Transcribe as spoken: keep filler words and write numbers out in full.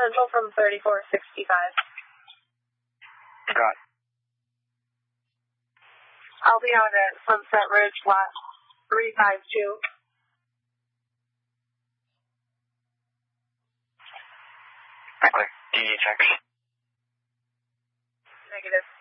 Central from thirty-four sixty-five. Got it. I'll be out at Sunset Ridge, lot three five two. Clear. D D checks. Negative.